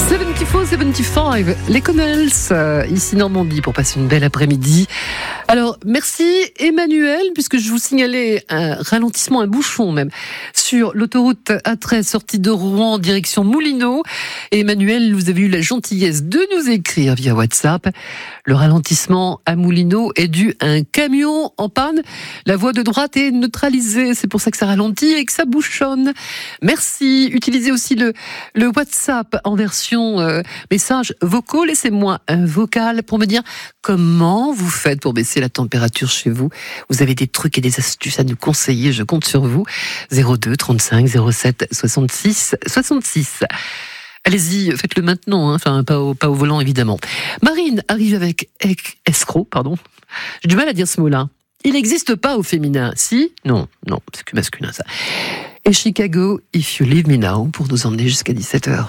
74-75, les Connells, ici Normandie, pour passer une belle après-midi. Alors, merci Emmanuel, puisque je vous signalais un ralentissement, un bouchon même, sur l'autoroute A13, sortie de Rouen, direction Moulineau. Et Emmanuel, vous avez eu la gentillesse de nous écrire via WhatsApp. Le ralentissement à Moulineau est dû à un camion en panne. La voie de droite est neutralisée, c'est pour ça que ça ralentit et que ça bouchonne. Merci. Utilisez aussi le WhatsApp en version message vocaux. Laissez-moi un vocal pour me dire comment vous faites pour baisser la température chez vous. Vous avez des trucs et des astuces à nous conseiller, je compte sur vous. 02 35 07 66 66. Allez-y, faites-le maintenant, hein. Enfin pas au volant évidemment. Marine arrive avec escroc, pardon. J'ai du mal à dire ce mot-là. Il n'existe pas au féminin. Si ? Non, c'est que masculin ça. Et Chicago, If You Leave Me Now, pour nous emmener jusqu'à 17h.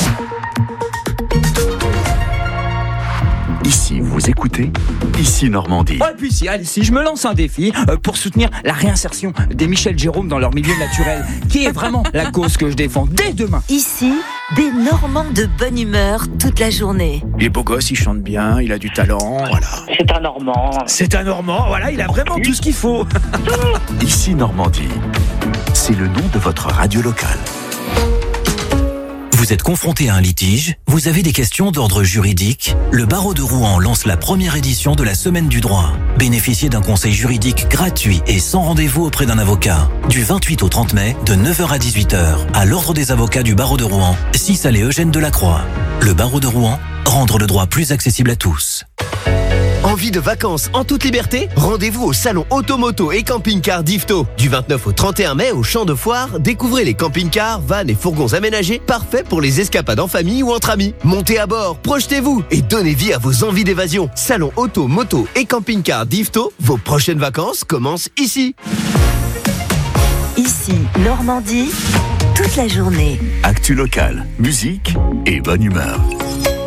Ici, vous écoutez Ici Normandie. Ouais, puis si je me lance un défi pour soutenir la réinsertion des Michel Jérôme dans leur milieu naturel, qui est vraiment la cause que je défends dès demain. Ici, des Normands de bonne humeur toute la journée. Il est beau gosse, il chante bien, il a du talent, voilà. C'est un Normand, Voilà, il a vraiment tout ce qu'il faut. Ici Normandie, c'est le nom de votre radio locale. Vous êtes confronté à un litige, vous avez des questions d'ordre juridique. Le barreau de Rouen lance la première édition de la Semaine du droit. Bénéficiez d'un conseil juridique gratuit et sans rendez-vous auprès d'un avocat. Du 28 au 30 mai, de 9h à 18h, à l'Ordre des avocats du barreau de Rouen, 6 allée Eugène Delacroix. Le barreau de Rouen, rendre le droit plus accessible à tous. Envie de vacances en toute liberté ? Rendez-vous au salon Automoto et Camping-Car d'Yvetot. Du 29 au 31 mai au Champ de Foire, découvrez les camping-cars, vannes et fourgons aménagés, parfaits pour les escapades en famille ou entre amis. Montez à bord, projetez-vous et donnez vie à vos envies d'évasion. Salon Auto, Moto et Camping-Car d'Yvetot, vos prochaines vacances commencent ici. Ici, Normandie, toute la journée. Actu locale, musique et bonne humeur.